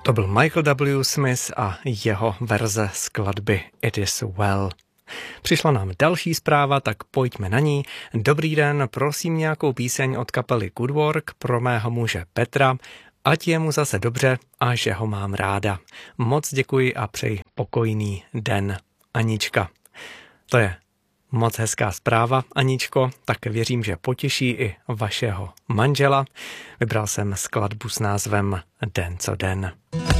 To byl Michael W. Smith a jeho verze skladby It Is Well. Přišla nám další zpráva, tak pojďme na ní. Dobrý den, prosím nějakou píseň od kapely Good Work pro mého muže Petra, ať je mu zase dobře a že ho mám ráda. Moc děkuji a přeji pokojný den. Anička. To je moc hezká zpráva, Aničko, tak věřím, že potěší i vašeho manžela. Vybral jsem skladbu s názvem Den co den.